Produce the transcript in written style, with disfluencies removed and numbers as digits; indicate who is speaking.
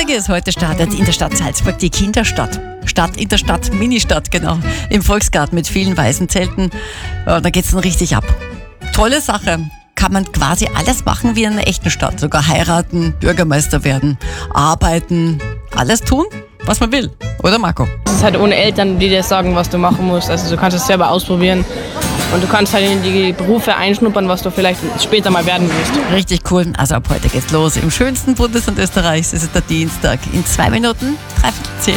Speaker 1: Lustiges, heute startet in der Stadt Salzburg die Kinderstadt. Stadt in der Stadt, Ministadt, genau. Im Volksgarten mit vielen weißen Zelten. Ja, da geht's dann richtig ab. Tolle Sache. Kann man quasi alles machen wie in einer echten Stadt. Sogar heiraten, Bürgermeister werden, arbeiten, alles tun, was man will. Oder Marco?
Speaker 2: Es ist halt ohne Eltern, die dir sagen, was du machen musst. Also du kannst es selber ausprobieren. Und du kannst halt in die Berufe einschnuppern, was du vielleicht später mal werden willst.
Speaker 1: Richtig cool. Also ab heute geht's los. Im schönsten Bundesland Österreichs ist es der Dienstag. In 2 Minuten, 3/4.